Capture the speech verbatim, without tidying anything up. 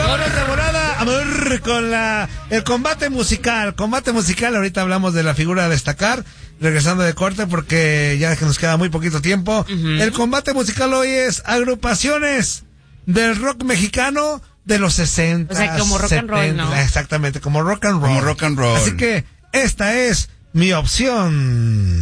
Vámonos de volada, amor, con la, el combate musical. Combate musical, ahorita hablamos de la figura a destacar, regresando de corte porque ya que nos queda muy poquito tiempo. Uh-huh. El combate musical hoy es agrupaciones del rock mexicano de los sesenta. O sea, como rock setenta, and roll, ¿no? Exactamente, como rock and roll. Como rock and roll. Así que esta es mi opción.